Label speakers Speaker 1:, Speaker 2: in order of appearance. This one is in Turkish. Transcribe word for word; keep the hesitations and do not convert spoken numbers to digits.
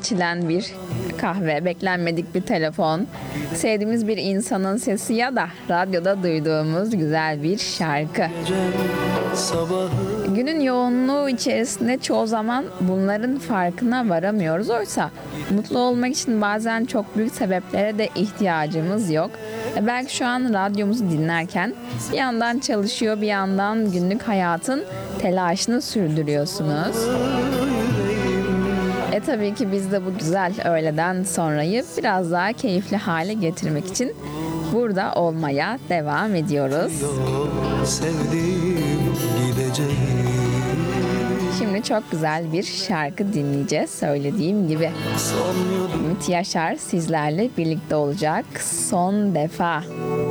Speaker 1: içilen bir kahve, beklenmedik bir telefon, sevdiğimiz bir insanın sesi ya da radyoda duyduğumuz güzel bir şarkı. Günün yoğunluğu içerisinde çoğu zaman bunların farkına varamıyoruz. Oysa mutlu olmak için bazen çok büyük sebeplere de ihtiyacımız yok. E belki şu an radyomuzu dinlerken bir yandan çalışıyor, bir yandan günlük hayatın telaşını sürdürüyorsunuz. E tabii ki biz de bu güzel öğleden sonrayı biraz daha keyifli hale getirmek için burada olmaya devam ediyoruz.
Speaker 2: Sevdiğim gideceğim.
Speaker 1: Şimdi çok güzel bir şarkı dinleyeceğiz söylediğim gibi. Ümit Yaşar sizlerle birlikte olacak son defa.